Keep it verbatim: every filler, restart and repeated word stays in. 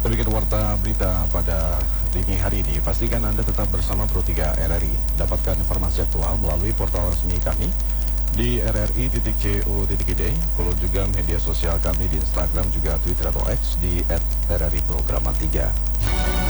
Demikian warta berita pada dini hari ini. Pastikan Anda tetap bersama Pro tiga R R I. Dapatkan informasi aktual melalui portal resmi kami di r r i titik co titik i d. Follow juga media sosial kami di Instagram juga Twitter atau X di et r r i programa tiga.